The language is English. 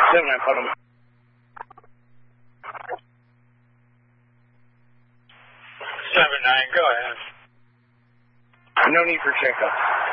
7-9, put him. Seven nine, go ahead. No need for checkup.